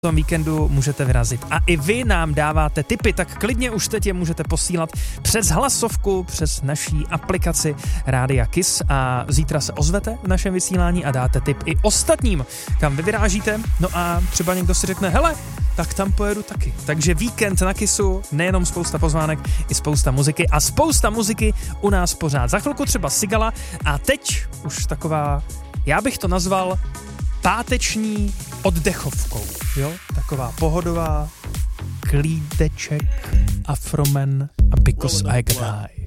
tom víkendu můžete vyrazit. A i vy nám dáváte tipy, tak klidně už teď je můžete posílat přes hlasovku, přes naší aplikaci Rádia Kiss a zítra se ozvete v našem vysílání a dáte tip i ostatním, kam vy vyrážíte. No a třeba někdo si řekne, hele, tak tam pojedu taky. Takže víkend na Kissu, nejenom spousta pozvánek, i spousta muziky a spousta muziky u nás pořád. Za chvilku třeba Sigala a teď už taková, já bych to nazval páteční oddechovkou, jo? Taková pohodová, klídeček, Afroman a Because I Got High.